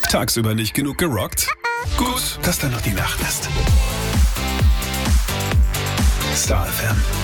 Tagsüber nicht genug gerockt? Gut, dass da noch die Nacht ist. Star FM.